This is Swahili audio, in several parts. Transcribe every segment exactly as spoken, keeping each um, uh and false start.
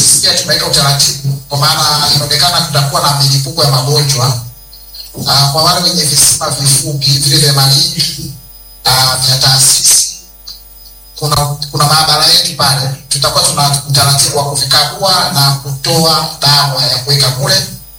sisi pia tumeweka utaratibu, kwa maana inaonekana kutakuwa na milipuko ya magonjwa. Uh, kwa wale wenye visima vifupi vile vya maji uh, vya taasisi, kuna kuna maabara yetu pale, tutakuwa tuna utaratibu wa kuvikagua na kutoa dawa ya kuweka kule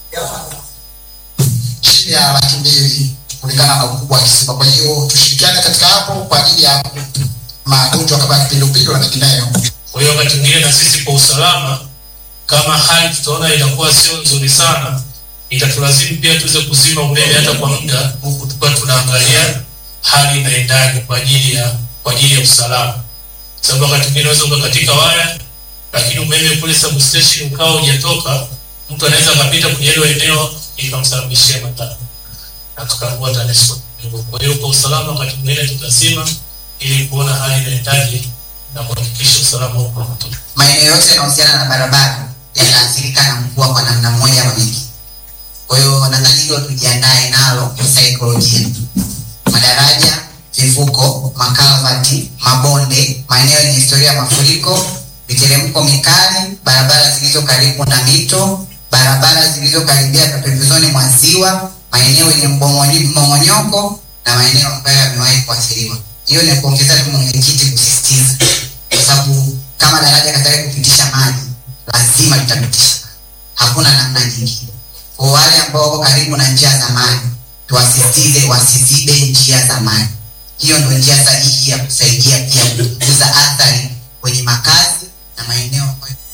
chini ya laki mbili kulingana na ukubwa wa kisima. Kwa hiyo tushirikiane katika hapo kwa ajili ya magonjwa kama kipindupindu na mengineyo. Kwa hiyo wakati mwingine na sisi kwa usalama, kama hali tutaona inakuwa sio nzuri sana, itatulazimu pia tuweze kuzima umeme hata kwa muda, huku tukua tunaangalia hali inaendaje kwa ajili ya kwa ajili ya usalama. Sababu wakati mwingine unaweza ukakatika waya, lakini umeme kule substation ukao hujatoka, mtu anaweza kupita kwenye hilo eneo ikamsababishia madhara na tukaangua TANESCO. Kwa hiyo kwa usalama wakati mwingine tutazima ili kuona hali inaendaje na kuhakikisha usalama uko. Maeneo yote yanayohusiana na barabara yanaathirika na mvua kwa namna moja au nyingine. Kwa hiyo nadhani hilo tujiandae nalo kisaikolojia. Madaraja, vivuko, makalvati, mabonde, maeneo yenye historia ya mafuriko, miteremko mikali, barabara zilizo karibu na mito, barabara zilizo karibia pembezoni mwa ziwa, maeneo yenye mmomonyoko na maeneo ambayo yamewahi kuathiriwa. Hiyo ni kuongeza tu mwenyekiti kusisitiza, kwa sababu kama daraja kataka kupitisha maji lazima litapitisha, hakuna namna nyingine. Kwa wale ambao wako karibu na njia za maji, tuwasisitize wasizibe njia za maji. Hiyo ndio njia sahihi ya kusaidia pia kupunguza athari kwenye makazi na maeneo ambayo